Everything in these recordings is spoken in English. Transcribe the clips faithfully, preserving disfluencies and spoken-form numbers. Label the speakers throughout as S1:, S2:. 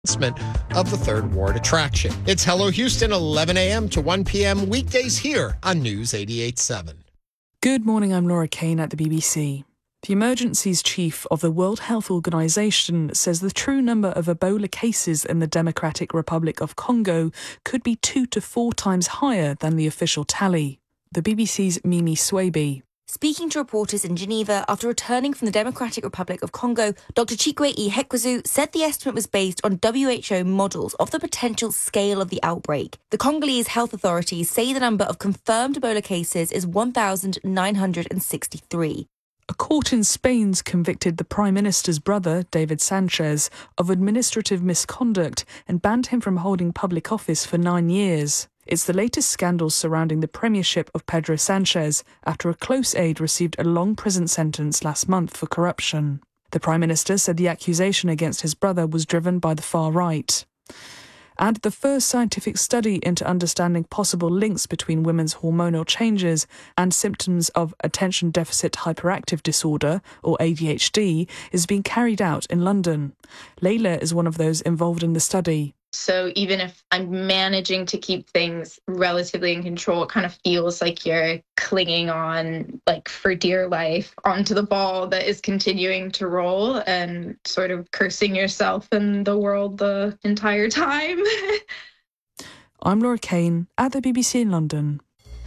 S1: announcement of the third ward attraction. It's Hello Houston, eleven a.m. to one p.m. weekdays here on News eighty-eight point seven.
S2: Good morning, I'm Laura Kane at the B B C. The emergencies chief of the World Health Organization says the true number of Ebola cases in the Democratic Republic of Congo could be two to four times higher than the official tally. The B B C's Mimi Swaby.
S3: Speaking to reporters in Geneva after returning from the Democratic Republic of Congo, Doctor Chikwe Ihekwezu said the estimate was based on W H O models of the potential scale of the outbreak. The Congolese health authorities say the number of confirmed Ebola cases is one thousand nine hundred sixty-three.
S2: A court in Spain's convicted the Prime Minister's brother, David Sanchez, of administrative misconduct and banned him from holding public office for nine years. It's the latest scandal surrounding the premiership of Pedro Sanchez after a close aide received a long prison sentence last month for corruption. The Prime Minister said the accusation against his brother was driven by the far right. And the first scientific study into understanding possible links between women's hormonal changes and symptoms of attention deficit hyperactive disorder, or A D H D, is being carried out in London. Layla is one of those involved in the study.
S4: So even if I'm managing to keep things relatively in control, it kind of feels like you're clinging on, like for dear life, onto the ball that is continuing to roll and sort of cursing yourself and the world the entire time.
S2: I'm Laura Kane at the B B C in London.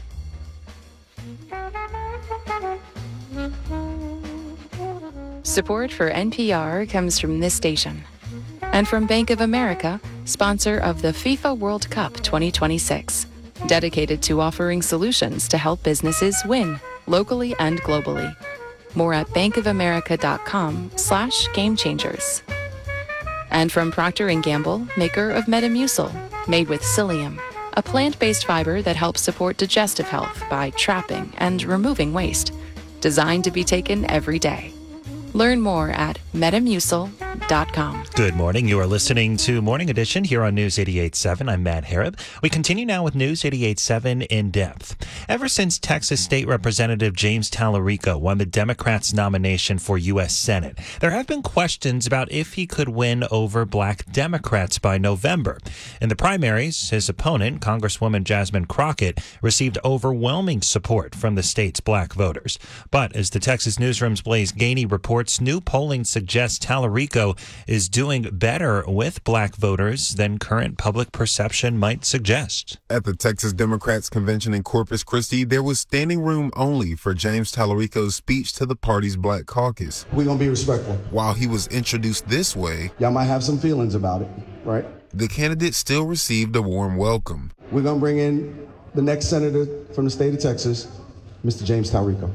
S5: Support for N P R comes from this station. And from Bank of America, sponsor of the FIFA World Cup twenty twenty-six, dedicated to offering solutions to help businesses win, locally and globally. More at bankofamerica.com slash game changers. And from Procter and Gamble, maker of Metamucil, made with psyllium, a plant-based fiber that helps support digestive health by trapping and removing waste, designed to be taken every day. Learn more at metamucil dot com.
S6: Good morning. You are listening to Morning Edition here on News eighty-eight point seven. I'm Matt Harrop. We continue now with News eighty-eight point seven in depth. Ever since Texas State Representative James Tallarico won the Democrats' nomination for U S Senate, there have been questions about if he could win over black Democrats by November. In the primaries, his opponent, Congresswoman Jasmine Crockett, received overwhelming support from the state's black voters. But as the Texas Newsroom's Blaze Gainey reports, new polling suggests Tallarico is doing better with black voters than current public perception might suggest.
S7: At the Texas Democrats Convention in Corpus Christi, there was standing room only for James Tallarico's speech to the party's Black Caucus.
S8: We're going to be respectful.
S7: While he was introduced this way,
S8: y'all might have some feelings about it, right?
S7: The candidate still received a warm welcome.
S8: We're going to bring in the next senator from the state of Texas, Mister James Tallarico.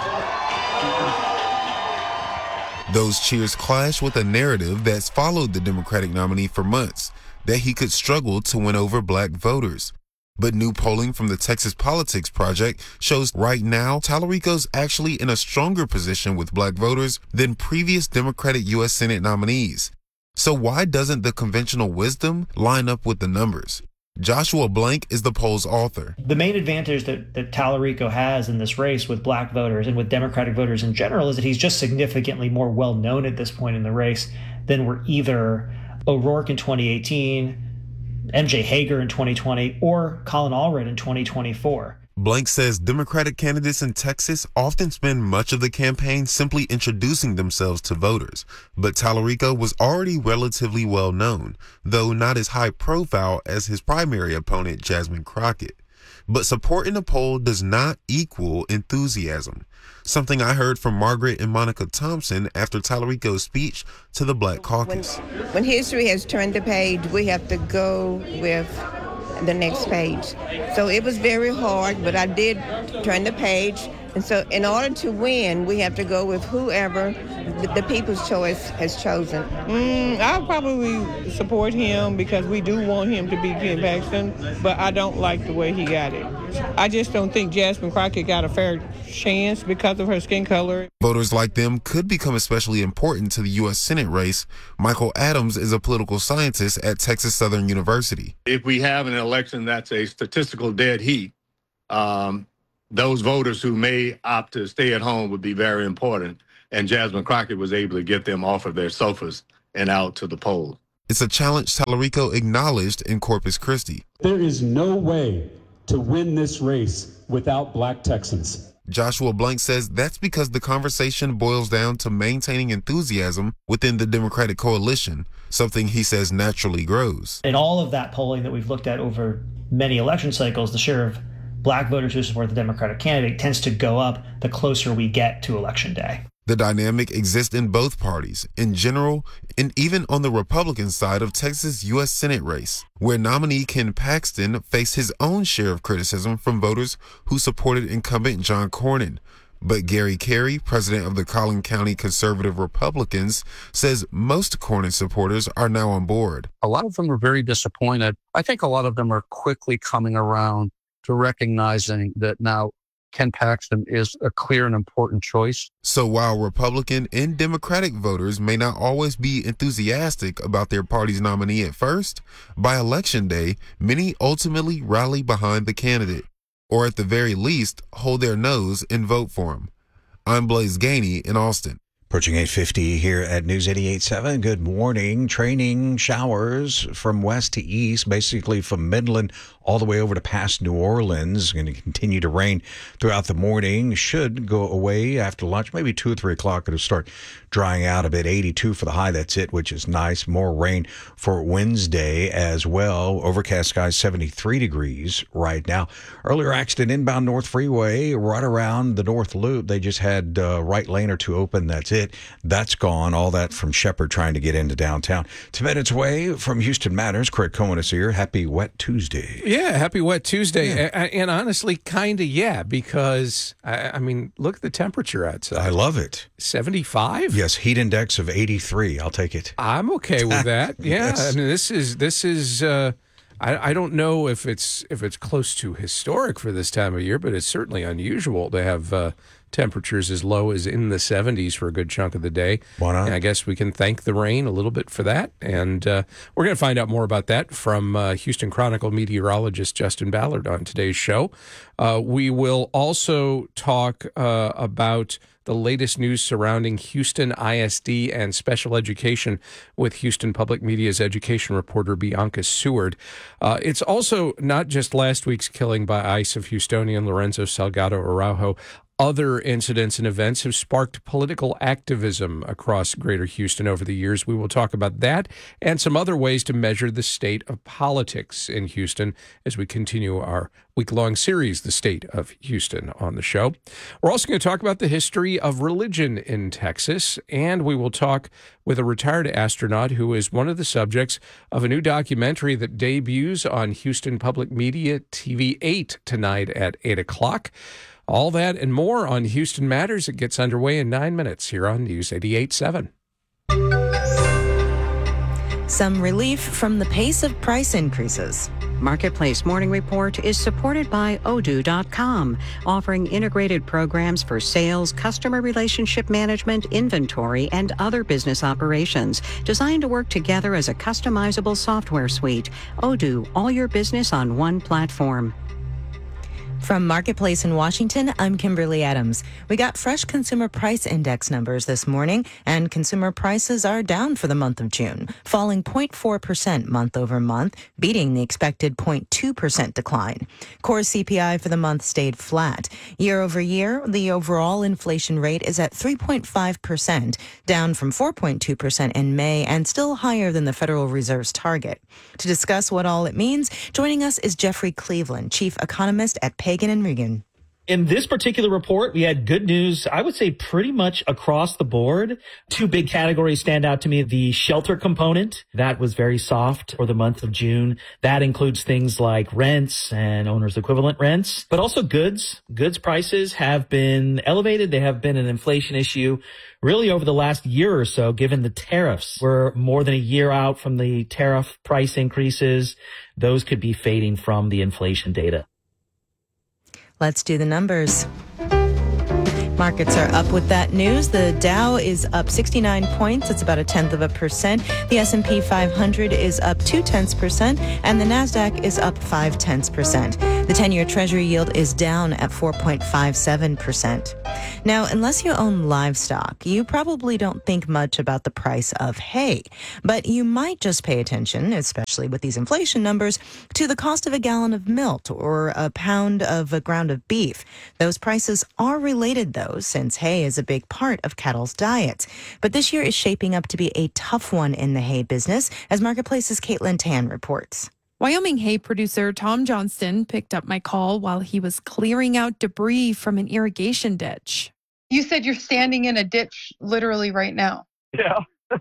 S7: Those cheers clash with a narrative that's followed the Democratic nominee for months, that he could struggle to win over black voters. But new polling from the Texas Politics Project shows right now Tallarico's actually in a stronger position with black voters than previous Democratic U S Senate nominees. So why doesn't the conventional wisdom line up with the numbers? Joshua Blank is the poll's author.
S9: The main advantage that, that Tallarico has in this race with black voters and with Democratic voters in general is that he's just significantly more well-known at this point in the race than were either O'Rourke in twenty eighteen, M J Hager in twenty twenty, or Colin Allred in twenty twenty-four.
S7: Blank says Democratic candidates in Texas often spend much of the campaign simply introducing themselves to voters. But Tallarico was already relatively well known, though not as high profile as his primary opponent, Jasmine Crockett. But support in the poll does not equal enthusiasm, something I heard from Margaret and Monica Thompson after Tallarico's speech to the Black Caucus.
S10: When, when history has turned the page, we have to go with the next page. So it was very hard, but I did turn the page. And so in order to win, we have to go with whoever the, the people's choice has chosen.
S11: Mm, I'll probably support him because we do want him to be Ken Paxton, but I don't like the way he got it. I just don't think Jasmine Crockett got a fair chance because of her skin color.
S7: Voters like them could become especially important to the U S Senate race. Michael Adams is a political scientist at Texas Southern University.
S12: If we have an election that's a statistical dead heat, um, those voters who may opt to stay at home would be very important. And Jasmine Crockett was able to get them off of their sofas and out to the polls.
S7: It's a challenge Tallarico acknowledged in Corpus Christi.
S13: There is no way to win this race without Black Texans.
S7: Joshua Blank says that's because the conversation boils down to maintaining enthusiasm within the Democratic coalition, something he says naturally grows.
S9: In all of that polling that we've looked at over many election cycles, the share of Black voters who support the Democratic candidate tends to go up the closer we get to Election Day.
S7: The dynamic exists in both parties, in general, and even on the Republican side of Texas' U S Senate race, where nominee Ken Paxton faced his own share of criticism from voters who supported incumbent John Cornyn. But Gary Carey, president of the Collin County Conservative Republicans, says most Cornyn supporters are now on board.
S14: A lot of them are very disappointed. I think a lot of them are quickly coming around to recognizing that now Ken Paxton is a clear and important choice.
S7: So while Republican and Democratic voters may not always be enthusiastic about their party's nominee at first, by Election Day, many ultimately rally behind the candidate, or at the very least, hold their nose and vote for him. I'm Blaze Gainey in Austin.
S15: Approaching eight fifty here at News eighty-eight point seven. Good morning. Training showers from west to east, basically from Midland all the way over to past New Orleans. Going to continue to rain throughout the morning. Should go away after lunch, maybe two or three o'clock. It'll start drying out a bit. eighty-two for the high. That's it, which is nice. More rain for Wednesday as well. Overcast skies, seventy-three degrees right now. Earlier accident inbound North Freeway right around the North Loop. They just had uh, right lane or two open. That's it. That's gone. All that from Shepherd trying to get into downtown. Ten minutes away from Houston Matters. Craig Cohen is here. Happy Wet Tuesday.
S16: Yeah, happy Wet Tuesday. Yeah. And, and honestly, kind of, yeah, because, I, I mean, look at the temperature outside.
S15: I love it.
S16: seventy-five?
S15: Yes, heat index of eighty-three. I'll take it.
S16: I'm okay with that. Yeah,
S15: Yes.
S16: I mean, this is, this is, uh, I, I don't know if it's if it's close to historic for this time of year, but it's certainly unusual to have uh, temperatures as low as in the seventies for a good chunk of the day.
S15: Why not?
S16: And I guess we can thank the rain a little bit for that. And uh, we're going to find out more about that from uh, Houston Chronicle meteorologist Justin Ballard on today's show. Uh, we will also talk uh, about the latest news surrounding Houston I S D and special education with Houston Public Media's education reporter Bianca Seward. Uh, it's also not just last week's killing by ICE of Houstonian Lorenzo Salgado Araujo. Other incidents and events have sparked political activism across Greater Houston over the years. We will talk about that and some other ways to measure the state of politics in Houston as we continue our week-long series, The State of Houston, on the show. We're also going to talk about the history of religion in Texas, and we will talk with a retired astronaut who is one of the subjects of a new documentary that debuts on Houston Public Media T V eight tonight at eight o'clock. All that and more on Houston Matters. It gets underway in nine minutes here on News eighty-eight point seven.
S17: Some relief from the pace of price increases.
S18: Marketplace Morning Report is supported by Odoo dot com, offering integrated programs for sales, customer relationship management, inventory, and other business operations, designed to work together as a customizable software suite. Odoo, all your business on one platform.
S17: From Marketplace in Washington, I'm Kimberly Adams. We got fresh consumer price index numbers this morning, and consumer prices are down for the month of June, falling zero point four percent month over month, beating the expected zero point two percent decline. Core C P I for the month stayed flat. Year over year, the overall inflation rate is at three point five percent, down from four point two percent in May and still higher than the Federal Reserve's target. To discuss what all it means, joining us is Jeffrey Cleveland, chief economist at Pagan and Regan.
S19: In this particular report, we had good news, I would say pretty much across the board. Two big categories stand out to me. The shelter component, that was very soft for the month of June. That includes things like rents and owner's equivalent rents, but also goods. Goods prices have been elevated. They have been an inflation issue really over the last year or so, given the tariffs. We're more than a year out from the tariff price increases. Those could be fading from the inflation data.
S17: Let's do the numbers. Markets are up with that news. The Dow is up sixty-nine points. It's about a tenth of a percent. The S and P five hundred is up two tenths percent, and the Nasdaq is up five tenths percent. The ten-year Treasury yield is down at four point five seven percent. Now, unless you own livestock, you probably don't think much about the price of hay, but you might just pay attention, especially with these inflation numbers, to the cost of a gallon of milk or a pound of a ground of beef. Those prices are related, though, since hay is a big part of cattle's diet. But this year is shaping up to be a tough one in the hay business, as Marketplace's Caitlin Tan reports.
S20: Wyoming hay producer Tom Johnston picked up my call while he was clearing out debris from an irrigation ditch.
S21: You said you're standing in a ditch literally right now.
S20: Yeah.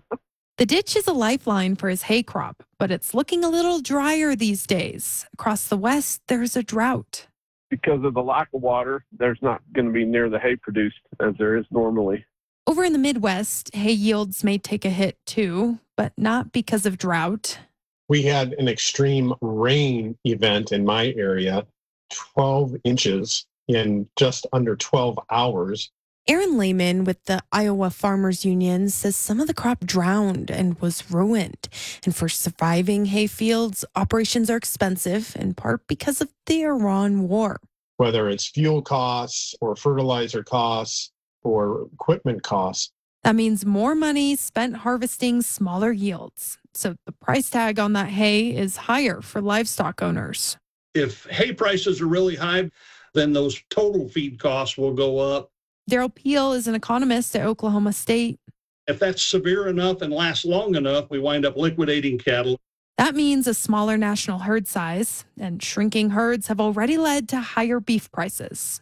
S20: The ditch is a lifeline for his hay crop, but it's looking a little drier these days. Across the West, there's a drought.
S22: Because of the lack of water, there's not going to be near the hay produced as there is normally.
S20: Over in the Midwest, hay yields may take a hit too, but not because of drought.
S23: We had an extreme rain event in my area, twelve inches in just under twelve hours.
S20: Aaron Lehman with the Iowa Farmers Union says some of the crop drowned and was ruined. And for surviving hay fields, operations are expensive, in part because of the Iran war.
S23: Whether it's fuel costs or fertilizer costs or equipment costs.
S20: That means more money spent harvesting smaller yields. So the price tag on that hay is higher for livestock owners.
S24: If hay prices are really high, then those total feed costs will go up.
S20: Daryl Peel is an economist at Oklahoma State.
S24: If that's severe enough and lasts long enough, we wind up liquidating cattle.
S20: That means a smaller national herd size, and shrinking herds have already led to higher beef prices.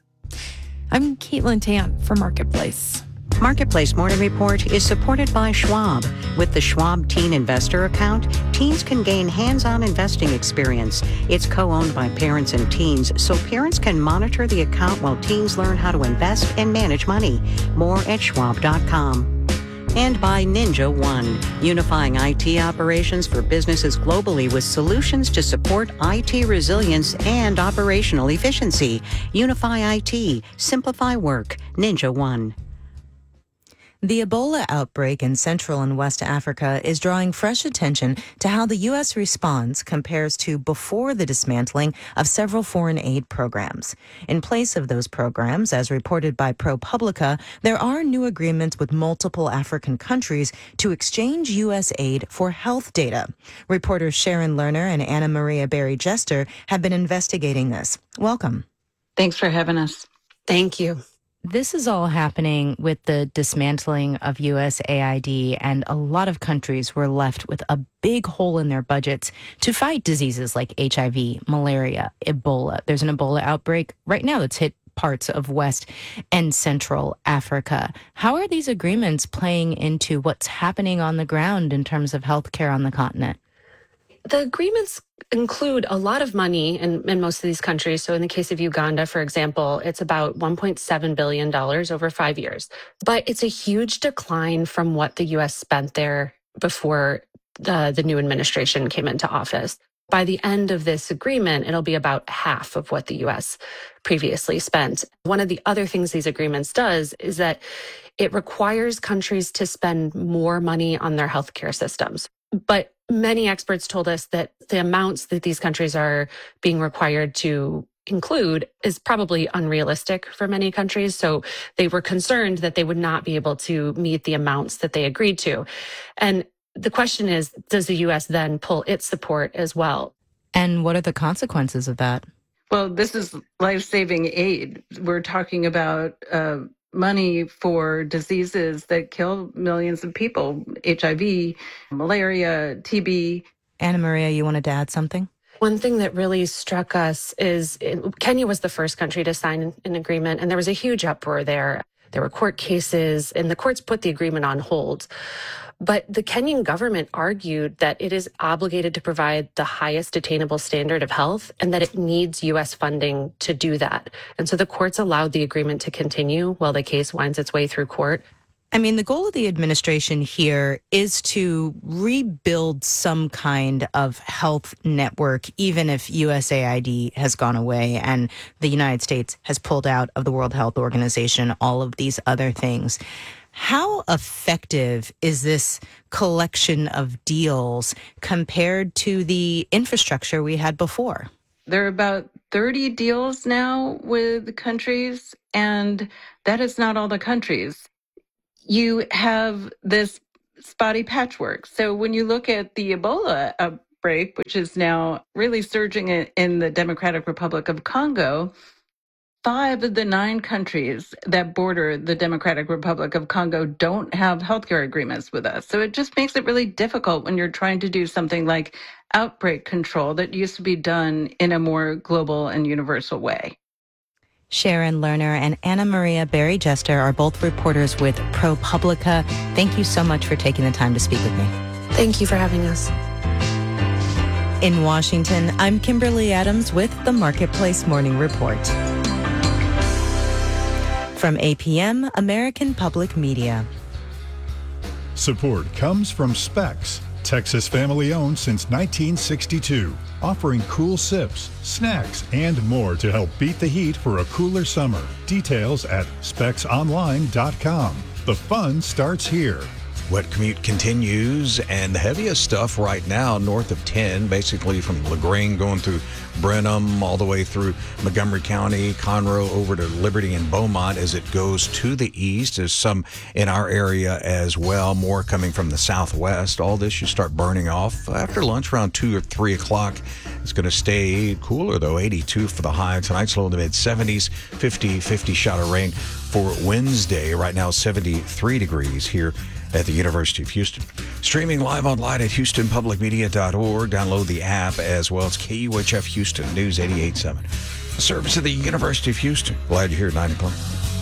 S20: I'm Caitlin Tan for Marketplace.
S18: Marketplace Morning Report is supported by Schwab. With the Schwab Teen Investor Account, teens can gain hands-on investing experience. It's co-owned by parents and teens, so parents can monitor the account while teens learn how to invest and manage money. More at schwab dot com. And by Ninja One, unifying I T operations for businesses globally with solutions to support I T resilience and operational efficiency. Unify I T, simplify work. Ninja One.
S17: The Ebola outbreak in Central and West Africa is drawing fresh attention to how the U S response compares to before the dismantling of several foreign aid programs. In place of those programs, as reported by ProPublica, there are new agreements with multiple African countries to exchange U S aid for health data. Reporters Sharon Lerner and Anna Maria Berry Jester have been investigating this. Welcome.
S25: Thanks for having us.
S17: Thank you. This is all happening with the dismantling of U S A I D, and a lot of countries were left with a big hole in their budgets to fight diseases like H I V, malaria, Ebola. There's an Ebola outbreak right now that's hit parts of West and Central Africa. How are these agreements playing into what's happening on the ground in terms of healthcare on the continent?
S26: The agreements include a lot of money in, in most of these countries. So in the case of Uganda, for example, it's about one point seven billion dollars over five years. But it's a huge decline from what the U S spent there before the, the new administration came into office. By the end of this agreement, it'll be about half of what the U S previously spent. One of the other things these agreements does is that it requires countries to spend more money on their healthcare systems. But many experts told us that the amounts that these countries are being required to include is probably unrealistic for many countries. So they were concerned that they would not be able to meet the amounts that they agreed to. And the question is, does the U S then pull its support as well?
S17: And what are the consequences of that?
S25: Well, this is life-saving aid. We're talking about uh, money for diseases that kill millions of people, H I V, malaria, T B.
S17: Anna Maria, you wanted to add something?
S26: One thing that really struck us is it, Kenya was the first country to sign an agreement, and there was a huge uproar there. There were court cases, and the courts put the agreement on hold. But the Kenyan government argued that it is obligated to provide the highest attainable standard of health and that it needs U S funding to do that. And so the courts allowed the agreement to continue while the case winds its way through court.
S17: I mean, the goal of the administration here is to rebuild some kind of health network, even if U S A I D has gone away and the United States has pulled out of the World Health Organization, all of these other things. How effective is this collection of deals compared to the infrastructure we had before?
S25: There are about thirty deals now with countries, and that is not all the countries. You have this spotty patchwork. So when you look at the Ebola outbreak, which is now really surging in the Democratic Republic of Congo, five of the nine countries that border the Democratic Republic of Congo don't have healthcare agreements with us. So it just makes it really difficult when you're trying to do something like outbreak control that used to be done in a more global and universal way.
S17: Sharon Lerner and Anna Maria Berry Jester are both reporters with ProPublica. Thank you so much for taking the time to speak with me.
S26: Thank you for having us.
S17: In Washington, I'm Kimberly Adams with the Marketplace Morning Report. From A P M, American Public Media.
S1: Support comes from Specs, Texas family-owned since nineteen sixty-two, offering cool sips, snacks, and more to help beat the heat for a cooler summer. Details at specs online dot com. The fun starts here.
S15: Wet commute continues, and the heaviest stuff right now north of ten, basically from LaGrange going through Brenham all the way through Montgomery County, Conroe over to Liberty and Beaumont as it goes to the east. There's some in our area as well, more coming from the southwest. All this should start burning off after lunch around two or three o'clock. It's going to stay cooler though, eighty-two for the high. Tonight's low in the mid seventies, fifty, fifty shot of rain for Wednesday. Right now seventy-three degrees here at the University of Houston. Streaming live online at houston public media dot org. Download the app as well as K U H F Houston News eighty-eight point seven. A service of the University of Houston. Glad you're here at nine o'clock.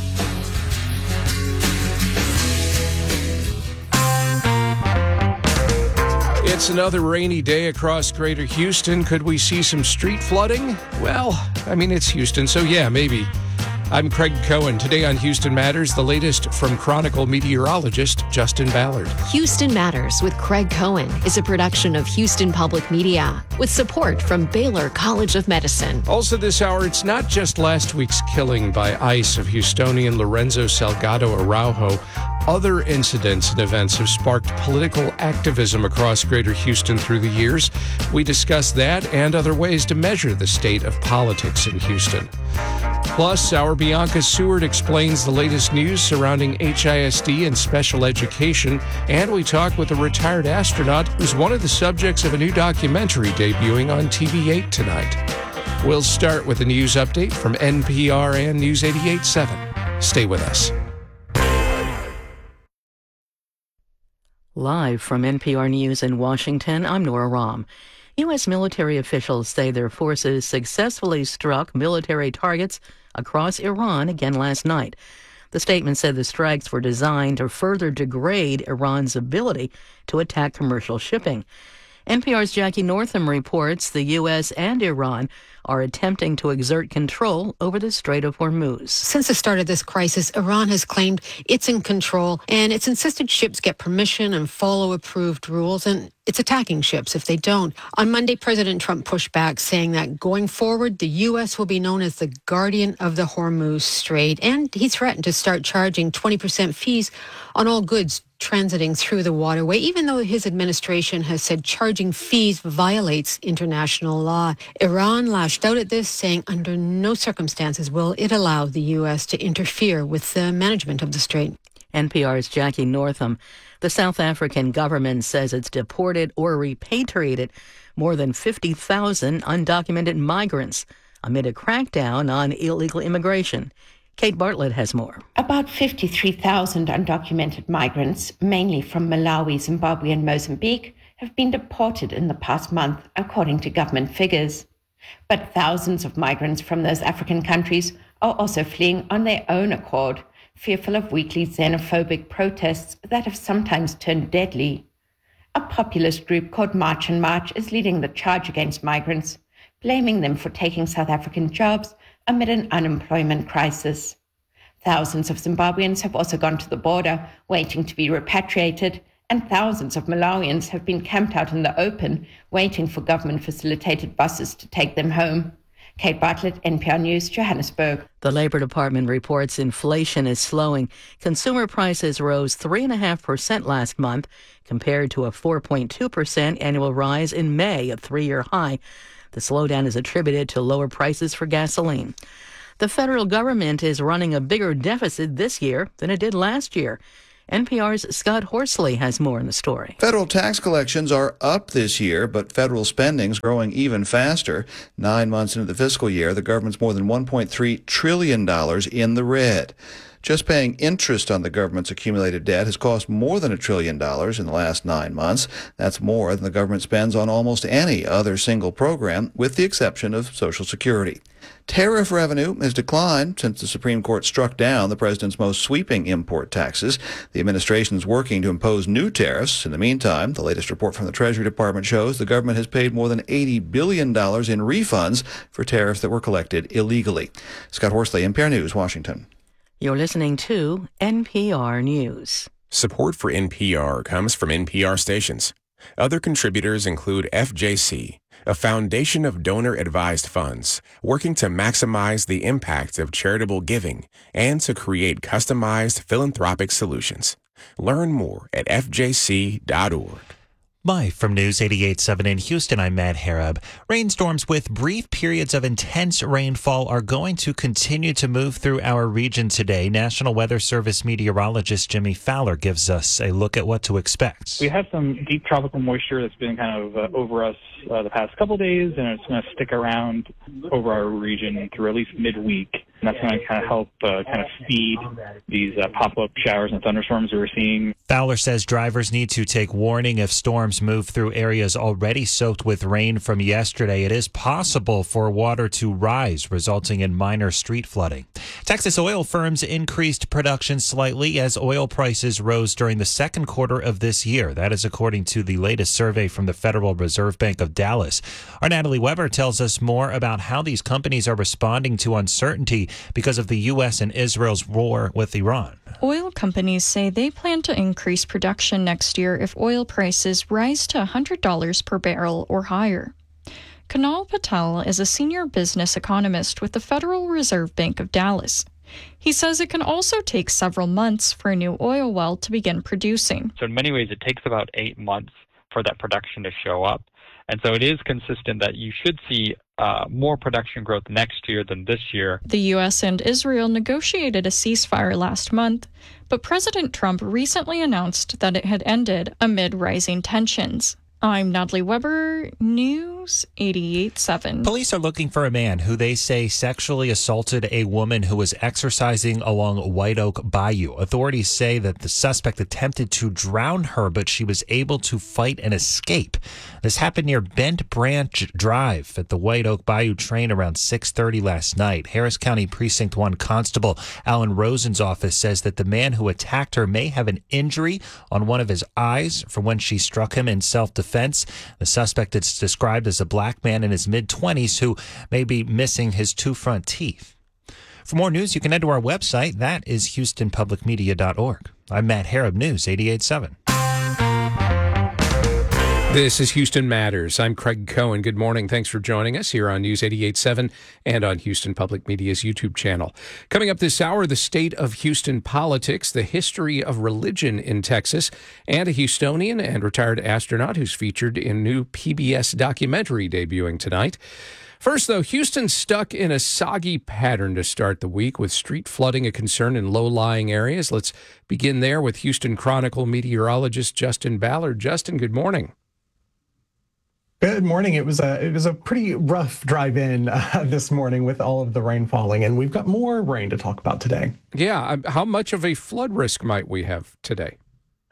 S16: It's another rainy day across greater Houston. Could we see some street flooding? Well, I mean, it's Houston, so yeah, maybe. I'm Craig Cohen. Today on Houston Matters, the latest from Chronicle meteorologist Justin Ballard.
S2: Houston Matters with Craig Cohen is a production of Houston Public Media with support from Baylor College of Medicine.
S16: Also this hour, it's not just last week's killing by ICE of Houstonian Lorenzo Salgado Araujo. Other incidents and events have sparked political activism across greater Houston through the years. We discuss that and other ways to measure the state of politics in Houston. Plus, our Bianca Seward explains the latest news surrounding H I S D and special education, and we talk with a retired astronaut who's one of the subjects of a new documentary debuting on T V eight tonight. We'll start with a news update from N P R and News eighty-eight point seven. Stay with us.
S3: Live from N P R News in Washington, I'm Nora Rahm. U S military officials say their forces successfully struck military targets across Iran again last night. The statement said the strikes were designed to further degrade Iran's ability to attack commercial shipping. N P R's Jackie Northam reports the U S and Iran are attempting to exert control over the Strait of Hormuz.
S4: Since the start of this crisis, Iran has claimed it's in control, and it's insisted ships get permission and follow approved rules, and it's attacking ships if they don't. On Monday, President Trump pushed back, saying that going forward, the U S will be known as the guardian of the Hormuz Strait, and he threatened to start charging twenty percent fees on all goods transiting through the waterway, even though his administration has said charging fees violates international law. Iran lashed out at this, saying under no circumstances will it allow the U S to interfere with the management of the strait.
S3: N P R's Jackie Northam. The South African government says it's deported or repatriated more than fifty thousand undocumented migrants amid a crackdown on illegal immigration. Kate Bartlett has more.
S5: About fifty-three thousand undocumented migrants, mainly from Malawi, Zimbabwe and Mozambique, have been deported in the past month, according to government figures. But thousands of migrants from those African countries are also fleeing on their own accord, fearful of weekly xenophobic protests that have sometimes turned deadly. A populist group called March and March is leading the charge against migrants, blaming them for taking South African jobs amid an unemployment crisis. Thousands of Zimbabweans have also gone to the border, waiting to be repatriated, and thousands of Malawians have been camped out in the open, waiting for government-facilitated buses to take them home. Kate Bartlett, N P R News, Johannesburg.
S3: The Labor Department reports inflation is slowing. Consumer prices rose three point five percent last month, compared to a four point two percent annual rise in May, a three-year high. The slowdown is attributed to lower prices for gasoline. The federal government is running a bigger deficit this year than it did last year. N P R's Scott Horsley has more in the story.
S6: Federal tax collections are up this year, but federal spending's growing even faster. Nine months into the fiscal year, the government's more than one point three trillion dollars in the red. Just paying interest on the government's accumulated debt has cost more than a trillion dollars in the last nine months. That's more than the government spends on almost any other single program, with the exception of Social Security. Tariff revenue has declined since the Supreme Court struck down the president's most sweeping import taxes. The administration is working to impose new tariffs. In the meantime, the latest report from the Treasury Department shows the government has paid more than eighty billion dollars in refunds for tariffs that were collected illegally. Scott Horsley, N P R News, Washington.
S3: You're listening to N P R News.
S8: Support for N P R comes from N P R stations. Other contributors include F J C, a foundation of donor-advised funds working to maximize the impact of charitable giving and to create customized philanthropic solutions. Learn more at f j c dot org.
S10: Live from News eighty-eight point seven in Houston, I'm Matt Harab. Rainstorms with brief periods of intense rainfall are going to continue to move through our region today. National Weather Service meteorologist Jimmy Fowler gives us a look at what to expect.
S11: We have some deep tropical moisture that's been kind of uh, over us uh, the past couple days, and it's going to stick around over our region through at least midweek. And that's going to kind of help uh, kind of feed these uh, pop-up showers and thunderstorms that we're seeing.
S10: Fowler says drivers need to take warning if storms move through areas already soaked with rain from yesterday. It is possible for water to rise, resulting in minor street flooding. Texas oil firms increased production slightly as oil prices rose during the second quarter of this year. That is according to the latest survey from the Federal Reserve Bank of Dallas. Our Natalie Weber tells us more about how these companies are responding to uncertainty because of the U S and Israel's war with Iran.
S12: Oil companies say they plan to increase production next year if oil prices rise to one hundred dollars per barrel or higher. Kunal Patel is a senior business economist with the Federal Reserve Bank of Dallas. He says it can also take several months for a new oil well to begin producing.
S13: So in many ways, it takes about eight months for that production to show up. And so it is consistent that you should see uh, more production growth next year than this year.
S12: The U S and Israel negotiated a ceasefire last month, but President Trump recently announced that it had ended amid rising tensions. I'm Natalie Weber, News eighty-eight point seven.
S10: Police are looking for a man who they say sexually assaulted a woman who was exercising along White Oak Bayou. Authorities say that the suspect attempted to drown her, but she was able to fight and escape. This happened near Bent Branch Drive at the White Oak Bayou train around six thirty last night. Harris County Precinct one Constable Alan Rosen's office says that the man who attacked her may have an injury on one of his eyes from when she struck him in self-defense. The suspect is described as a black man in his mid-twenties who may be missing his two front teeth. For more news, you can head to our website. That is houston public media dot org. I'm Matt Harab, News eighty-eight point seven.
S16: This is Houston Matters. I'm Craig Cohen. Good morning. Thanks for joining us here on News eighty-eight point seven and on Houston Public Media's YouTube channel. Coming up this hour, the state of Houston politics, the history of religion in Texas, and a Houstonian and retired astronaut who's featured in new P B S documentary debuting tonight. First, though, Houston's stuck in a soggy pattern to start the week, with street flooding a concern in low-lying areas. Let's begin there with Houston Chronicle meteorologist Justin Ballard. Justin, good morning.
S27: Good morning. It was a it was a pretty rough drive in uh, this morning with all of the rain falling, and we've got more rain to talk about today.
S16: Yeah. How much of a flood risk might we have today?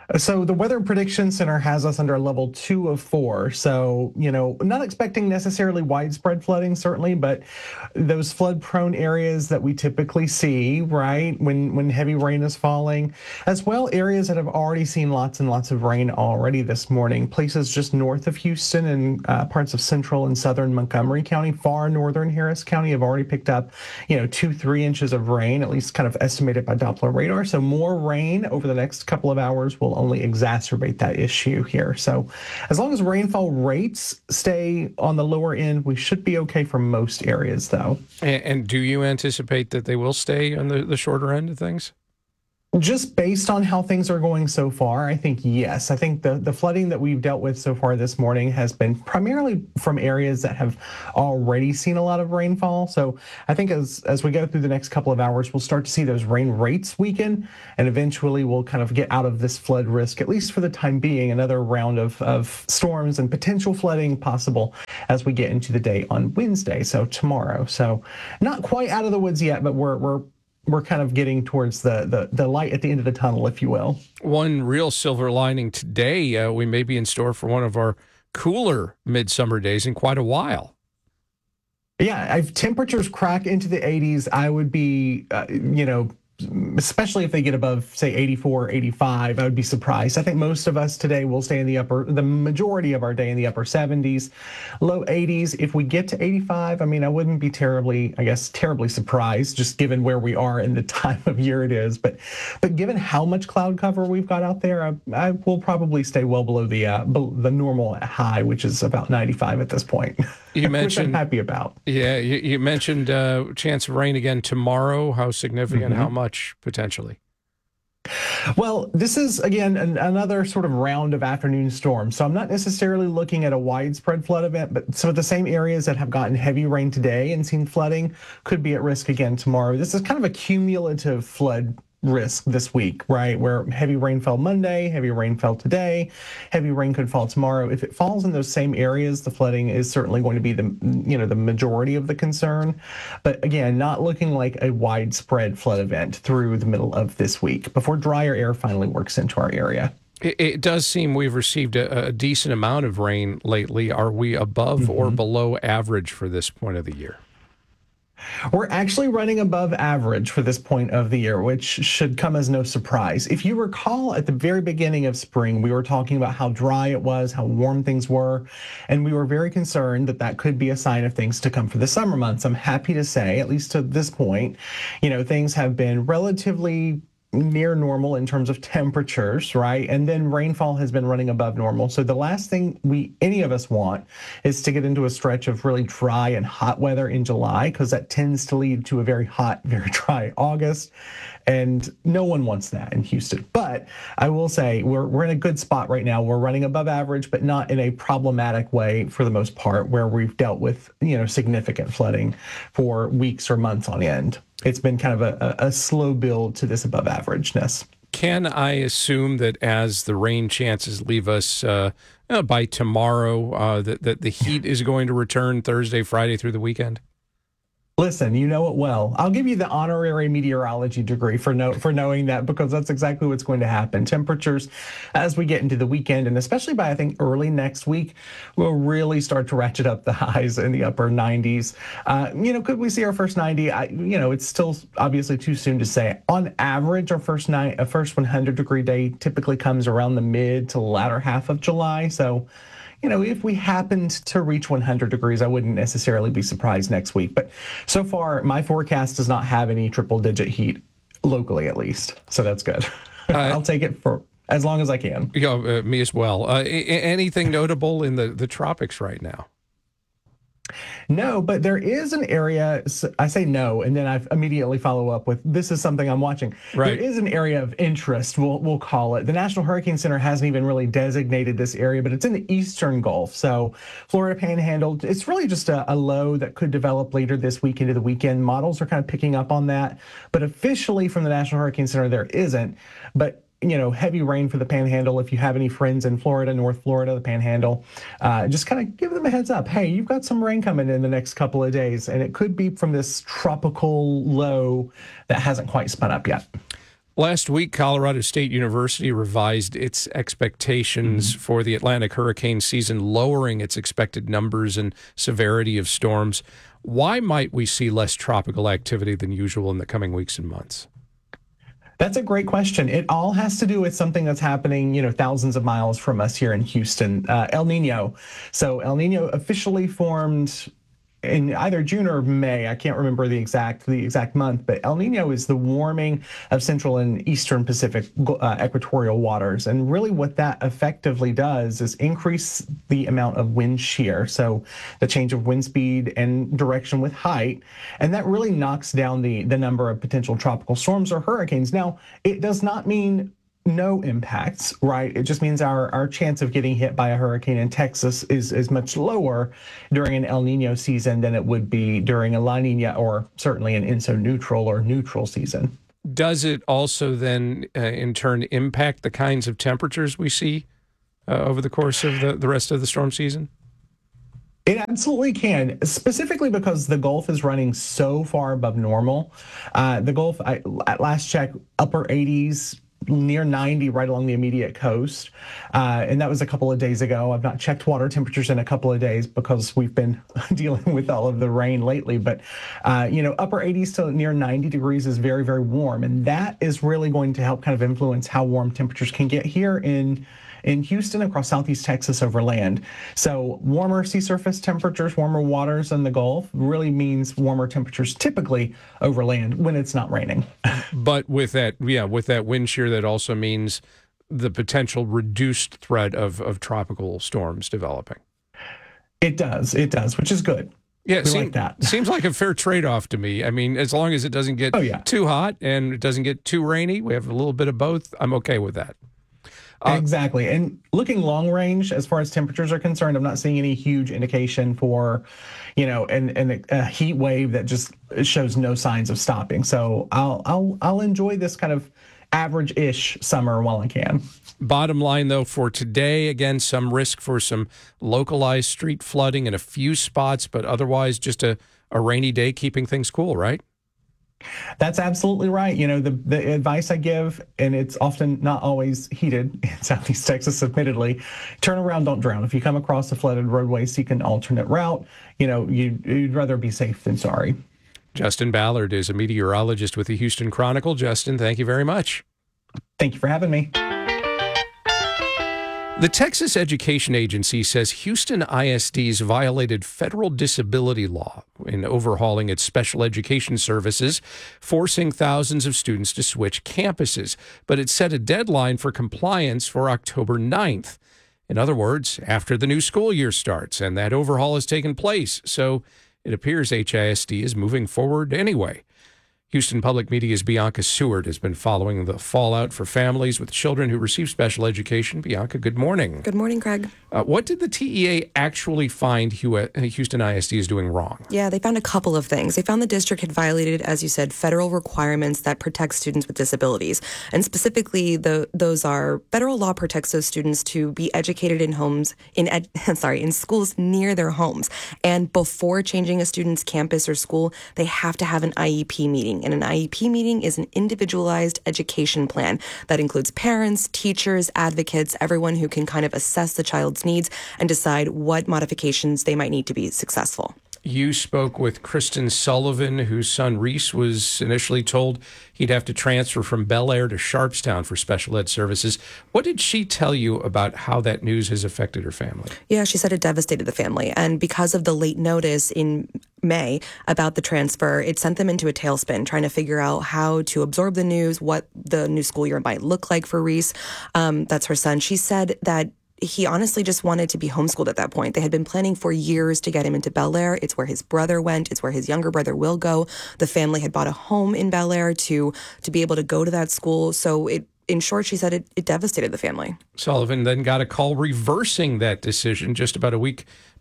S27: So the Weather Prediction Center has us under level two of four. So, you know, not expecting necessarily widespread flooding, certainly, but those flood-prone areas that we typically see, right, when, when heavy rain is falling, as well areas that have already seen lots and lots of rain already this morning. Places just north of Houston and uh, parts of central and southern Montgomery County, far northern Harris County have already picked up, you know, two, three inches of rain, at least kind of estimated by Doppler radar. So more rain over the next couple of hours will only exacerbate that issue here. So as long as rainfall rates stay on the lower end, we should be okay for most areas, though.
S16: And, and do you anticipate that they will stay on the, the shorter end of things?
S27: Just based on how things are going so far, I think yes. I think the, the flooding that we've dealt with so far this morning has been primarily from areas that have already seen a lot of rainfall. So I think as, as we go through the next couple of hours, we'll start to see those rain rates weaken, and eventually we'll kind of get out of this flood risk, at least for the time being. Another round of, of storms and potential flooding possible as we get into the day on Wednesday, so tomorrow. So not quite out of the woods yet, but we're we're we're kind of getting towards the, the, the light at the end of the tunnel, if you will.
S16: One real silver lining today, uh, we may be in store for one of our cooler midsummer days in quite a while.
S27: Yeah, if temperatures crack into the eighties, I would be, uh, you know, especially if they get above, say, eighty-four, eighty-five, I would be surprised. I think most of us today will stay in the upper, the majority of our day in the upper seventies, low eighties. If we get to eighty-five, I mean, I wouldn't be terribly, I guess, terribly surprised, just given where we are and the time of year it is. But but given how much cloud cover we've got out there, I, I will probably stay well below the uh, the normal high, which is about ninety-five at this point.
S16: You mentioned,
S27: which I'm happy about.
S16: Yeah, you, you mentioned uh, chance of rain again tomorrow. How significant? Mm-hmm. How much potentially?
S27: Well, this is, again, an, another sort of round of afternoon storms. So I'm not necessarily looking at a widespread flood event, but some of the same areas that have gotten heavy rain today and seen flooding could be at risk again tomorrow. This is kind of a cumulative flood risk this week, right? Where heavy rain fell Monday, heavy rain fell today, heavy rain could fall tomorrow. If it falls in those same areas, the flooding is certainly going to be the, you know, the majority of the concern. But again, not looking like a widespread flood event through the middle of this week before drier air finally works into our area.
S16: It, it does seem we've received a, a decent amount of rain lately. Are we above mm-hmm. or below average for this point of the year?
S27: We're actually running above average for this point of the year, which should come as no surprise. If you recall, at the very beginning of spring, we were talking about how dry it was, how warm things were, and we were very concerned that that could be a sign of things to come for the summer months. I'm happy to say, at least to this point, you know, things have been relatively near normal in terms of temperatures, right? And then rainfall has been running above normal. So the last thing we, any of us want is to get into a stretch of really dry and hot weather in July, because that tends to lead to a very hot, very dry August. And no one wants that in Houston. But I will say we're we're in a good spot right now. We're running above average, but not in a problematic way for the most part, where we've dealt with, you know, significant flooding for weeks or months on end. It's been kind of a, a slow build to this above averageness.
S16: Can I assume that as the rain chances leave us uh, uh, by tomorrow, uh, that, that the heat is going to return Thursday, Friday through the weekend?
S27: Listen, you know it well. I'll give you the honorary meteorology degree for know, for knowing that, because that's exactly what's going to happen. Temperatures, as we get into the weekend, and especially by, I think, early next week, will really start to ratchet up the highs in the upper nineties. Uh, you know, could we see our first ninety? I, you know, it's still obviously too soon to say. On average, our first night, a first one hundred degree day typically comes around the mid to latter half of July. So, you know, if we happened to reach one hundred degrees, I wouldn't necessarily be surprised next week. But so far, my forecast does not have any triple digit heat locally, at least. So that's good. Uh, I'll take it for as long as I can.
S16: Yeah, uh, me as well. Uh, anything notable in the, the tropics right now?
S27: No, but there is an area, I say no, and then I immediately follow up with, this is something I'm watching.
S16: Right.
S27: There is an area of interest, we'll, we'll call it. The National Hurricane Center hasn't even really designated this area, but it's in the Eastern Gulf. So Florida Panhandle, it's really just a, a low that could develop later this week into the weekend. Models are kind of picking up on that, but officially from the National Hurricane Center, there isn't. But you know, heavy rain for the Panhandle. If you have any friends in Florida, North Florida, the Panhandle, uh, just kind of give them a heads up. Hey, you've got some rain coming in the next couple of days, and it could be from this tropical low that hasn't quite spun up yet.
S16: Last week, Colorado State University revised its expectations mm-hmm. for the Atlantic hurricane season, lowering its expected numbers and severity of storms. Why might we see less tropical activity than usual in the coming weeks and months?
S27: That's a great question. It all has to do with something that's happening, you know, thousands of miles from us here in Houston, uh, El Nino. So El Nino officially formed in either June or May. I can't remember the exact the exact month, but El Nino is the warming of central and eastern Pacific uh, equatorial waters. And really what that effectively does is increase the amount of wind shear. So the change of wind speed and direction with height. And that really knocks down the, the number of potential tropical storms or hurricanes. Now, it does not mean no impacts, right? It just means our, our chance of getting hit by a hurricane in Texas is, is much lower during an El Nino season than it would be during a La Nina or certainly an I N S O neutral or neutral season.
S16: Does it also then, uh, in turn, impact the kinds of temperatures we see uh, over the course of the, the rest of the storm season?
S27: It absolutely can, specifically because the Gulf is running so far above normal. Uh, the Gulf, I, at last check, upper eighties, near ninety right along the immediate coast. Uh, and that was a couple of days ago. I've not checked water temperatures in a couple of days because we've been dealing with all of the rain lately. But, uh, you know, upper eighties to near ninety degrees is very, very warm. And that is really going to help kind of influence how warm temperatures can get here in in Houston, across southeast Texas over land. So warmer sea surface temperatures, warmer waters in the Gulf really means warmer temperatures typically over land when it's not raining.
S16: But with that, yeah, with that wind shear, that also means the potential reduced threat of, of tropical storms developing.
S27: It does, it does, which is good.
S16: Yeah,
S27: we
S16: seem,
S27: like that.
S16: Seems like a fair trade-off to me. I mean, as long as it doesn't get
S27: oh, yeah.
S16: too hot and it doesn't get too rainy, we have a little bit of both, I'm okay with that.
S27: Uh, exactly. And looking long range, as far as temperatures are concerned, I'm not seeing any huge indication for, you know, an, an, a heat wave that just shows no signs of stopping. So I'll I'll I'll enjoy this kind of average-ish summer while I can.
S16: Bottom line, though, for today, again, some risk for some localized street flooding in a few spots, but otherwise just a, a rainy day keeping things cool, right?
S27: That's absolutely right. You know, the, the advice I give, and it's often not always heeded in Southeast Texas, admittedly, turn around, don't drown. If you come across a flooded roadway, seek an alternate route. You know, you, you'd rather be safe than sorry.
S16: Justin Ballard is a meteorologist with the Houston Chronicle. Justin, thank you very much.
S27: Thank you for having me.
S16: The Texas Education Agency says Houston I S D's violated federal disability law in overhauling its special education services, forcing thousands of students to switch campuses. But it set a deadline for compliance for October ninth. In other words, after the new school year starts, and that overhaul has taken place. So it appears H I S D is moving forward anyway. Houston Public Media's Bianca Seward has been following the fallout for families with children who receive special education. Bianca, good morning.
S7: Good morning, Craig.
S16: Uh, what did the T E A actually find Houston I S D is doing wrong?
S7: Yeah, they found a couple of things. They found the district had violated, as you said, federal requirements that protect students with disabilities. And specifically, the, those are federal law protects those students to be educated in homes, in ed, sorry, in schools near their homes. And before changing a student's campus or school, they have to have an I E P meeting. And an I E P meeting is an individualized education plan that includes parents, teachers, advocates, everyone who can kind of assess the child's needs and decide what modifications they might need to be successful.
S16: You spoke with Kristen Sullivan, whose son Reese was initially told he'd have to transfer from Bel Air to Sharpstown for special ed services. What did she tell you about how that news has affected her family?
S7: Yeah, she said it devastated the family. And because of the late notice in May about the transfer, it sent them into a tailspin, trying to figure out how to absorb the news, what the new school year might look like for Reese. Um, that's her son. She said that he honestly just wanted to be homeschooled at that point. They had been planning for years to get him into Bel Air. It's where his brother went. It's where his younger brother will go. The family had bought a home in Bel Air to to be able to go to that school. So it, in short, she said it, it devastated the family.
S16: Sullivan then got a call reversing that decision just about a week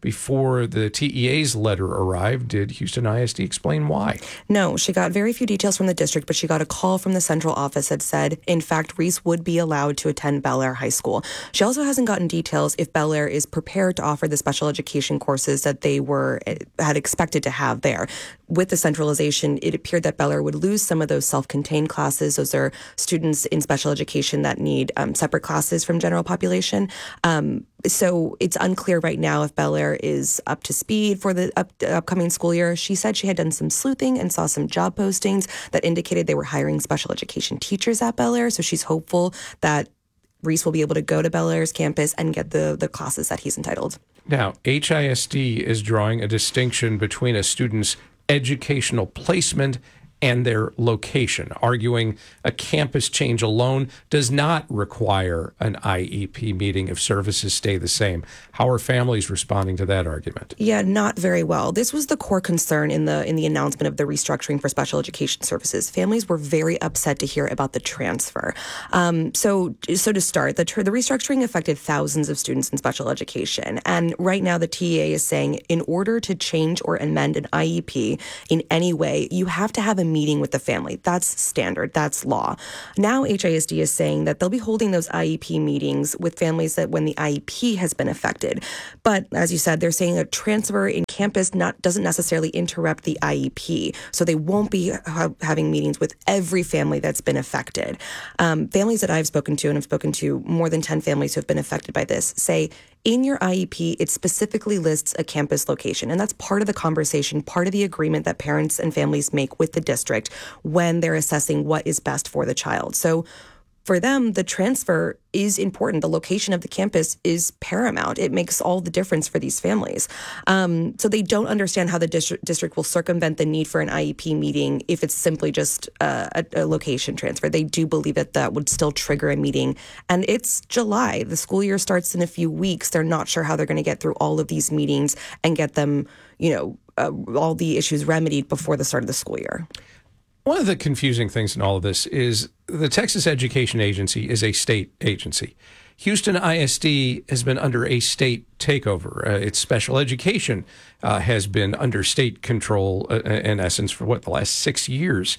S16: before the T E A's letter arrived. Did Houston I S D explain why?
S7: No, she got very few details from the district, but she got a call from the central office that said, in fact, Reese would be allowed to attend Bel Air High School. She also hasn't gotten details if Bel Air is prepared to offer the special education courses that they were had expected to have there. With the centralization, it appeared that Bel Air would lose some of those self-contained classes. Those are students in special education that need um, separate classes from general population. Um, so it's unclear right now if Bel Air is up to speed for the up, upcoming school year. She said she had done some sleuthing and saw some job postings that indicated they were hiring special education teachers at Bel Air. So she's hopeful that Reese will be able to go to Bel Air's campus and get the, the classes that he's entitled.
S16: Now, H I S D is drawing a distinction between a student's educational placement and their location, arguing a campus change alone does not require an I E P meeting if services stay the same. How are families responding to that argument?
S7: Yeah, not very well. This was the core concern in the in the announcement of the restructuring for special education services. Families were very upset to hear about the transfer. Um, so, so to start, the, the restructuring affected thousands of students in special education. And right now, the T E A is saying in order to change or amend an I E P in any way, you have to have a meeting with the family. That's standard. That's law. Now H I S D is saying that they'll be holding those I E P meetings with families that when the I E P has been affected. But as you said, they're saying a transfer in campus not doesn't necessarily interrupt the I E P. So they won't be ha- having meetings with every family that's been affected. Um, families that I've spoken to, and I've spoken to more than ten families who have been affected by this, say in your I E P, it specifically lists a campus location. And that's part of the conversation, part of the agreement that parents and families make with the district when they're assessing what is best for the child. So for them, the transfer is important. The location of the campus is paramount. It makes all the difference for these families. Um, so they don't understand how the district district will circumvent the need for an I E P meeting if it's simply just uh, a, a location transfer. They do believe that that would still trigger a meeting. And it's July. The school year starts in a few weeks. They're not sure how they're going to get through all of these meetings and get them, you know, uh, all the issues remedied before the start of the school year.
S16: One of the confusing things in all of this is the Texas Education Agency is a state agency. Houston I S D has been under a state takeover. Uh, its special education uh, has been under state control, uh, in essence, for what, the last six years.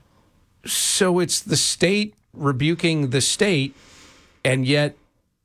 S16: So it's the state rebuking the state, and yet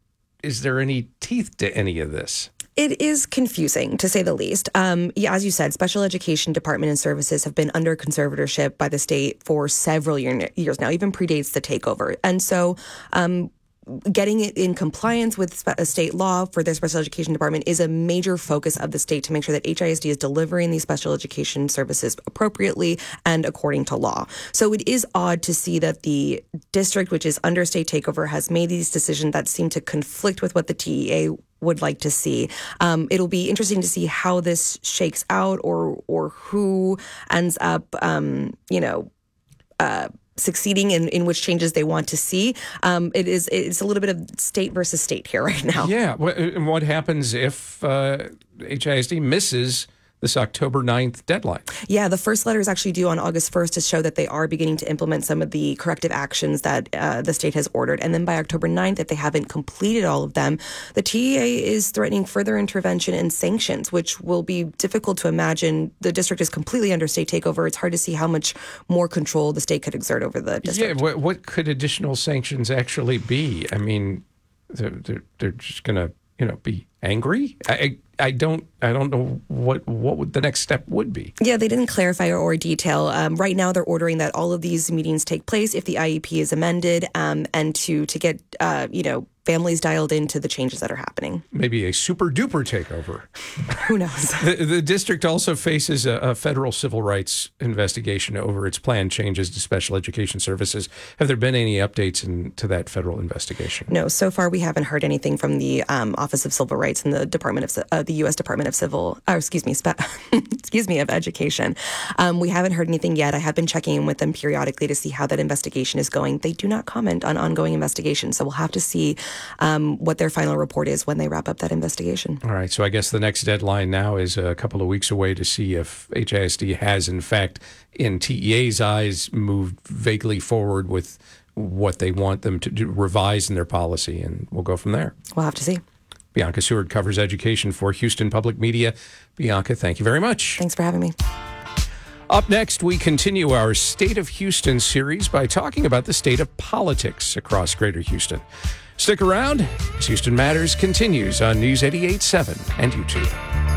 S16: is there any teeth to any of this?
S7: It is confusing, to say the least. Um, yeah, as you said, special education department and services have been under conservatorship by the state for several year, years now, even predates the takeover. And so um, getting it in compliance with a state law for their special education department is a major focus of the state to make sure that H I S D is delivering these special education services appropriately and according to law. So it is odd to see that the district, which is under state takeover, has made these decisions that seem to conflict with what the T E A would like to see. Um, it'll be interesting to see how this shakes out, or or who ends up, um, you know, uh, succeeding in, in which changes they want to see. Um, it is it's a little bit of state versus state here right now.
S16: Yeah. And what happens if uh, H I S D misses this October ninth deadline?
S7: Yeah, the first letter is actually due on August first to show that they are beginning to implement some of the corrective actions that uh, the state has ordered. And then by October ninth, if they haven't completed all of them, the T E A is threatening further intervention and sanctions, which will be difficult to imagine. The district is completely under state takeover. It's hard to see how much more control the state could exert over the district.
S16: Yeah, what, what could additional sanctions actually be? I mean, they're, they're, they're just going to, you know, be angry? I, I don't I don't know what what would the next step would be.
S7: Yeah, they didn't clarify or, or detail. Um, right now, they're ordering that all of these meetings take place if the I E P is amended, um, and to to get uh, you know families dialed into the changes that are happening.
S16: Maybe a super duper takeover.
S7: Who knows?
S16: The, the district also faces a, a federal civil rights investigation over its planned changes to special education services. Have there been any updates into that federal investigation?
S7: No, so far we haven't heard anything from the um, Office of Civil Rights and the Department of uh, the U S Department of Civil, or excuse me, spe- excuse me, of Education. Um, we haven't heard anything yet. I have been checking in with them periodically to see how that investigation is going. They do not comment on ongoing investigations, so we'll have to see um, what their final report is when they wrap up that investigation.
S16: All right, so I guess the next deadline now is a couple of weeks away to see if H I S D has, in fact, in T E A's eyes, moved vaguely forward with what they want them to do, revise in their policy, and we'll go from there.
S7: We'll have to see.
S16: Bianca Seward covers education for Houston Public Media. Bianca, thank you very much.
S7: Thanks for having me.
S16: Up next, we continue our State of Houston series by talking about the state of politics across Greater Houston. Stick around as Houston Matters continues on News eighty-eight point seven and YouTube.